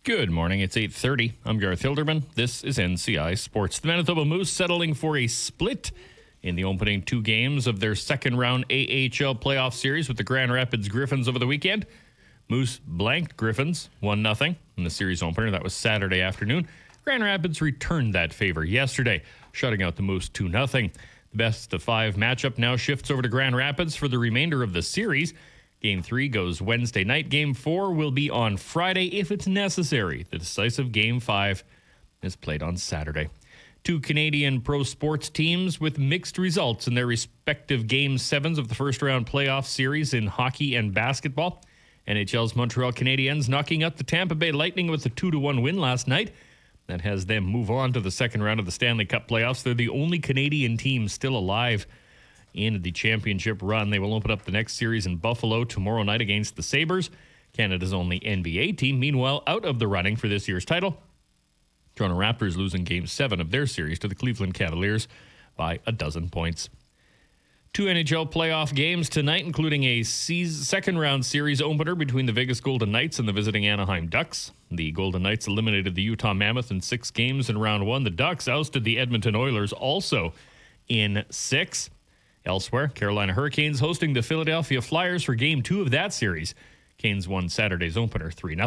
Good morning. It's 8:30. I'm Garth Hilderman. This is NCI Sports. The Manitoba Moose settling for a split in the opening two games of their second-round AHL playoff series with the Grand Rapids Griffins over the weekend. Moose blanked Griffins 1-0 in the series opener. That was Saturday afternoon. Grand Rapids returned that favor yesterday, shutting out the Moose 2-0. The best-of-5 matchup now shifts over to Grand Rapids for the remainder of the series. Game 3 goes Wednesday night. Game 4 will be on Friday if it's necessary. The decisive Game 5 is played on Saturday. Two Canadian pro sports teams with mixed results in their respective Game 7s of the first-round playoff series in hockey and basketball. NHL's Montreal Canadiens knocking out the Tampa Bay Lightning with a 2-1 win last night. That has them move on to the second round of the Stanley Cup playoffs. They're the only Canadian team still alive in the championship run. They will open up the next series in Buffalo tomorrow night against the Sabres, Canada's only NBA team. Meanwhile, out of the running for this year's title, Toronto Raptors losing Game 7 of their series to the Cleveland Cavaliers by 12 points. Two NHL playoff games tonight, including a second-round series opener between the Vegas Golden Knights and the visiting Anaheim Ducks. The Golden Knights eliminated the Utah Mammoth in 6 games in round 1. The Ducks ousted the Edmonton Oilers also in 6. Elsewhere, Carolina Hurricanes hosting the Philadelphia Flyers for Game 2 of that series. Canes won Saturday's opener 3-0.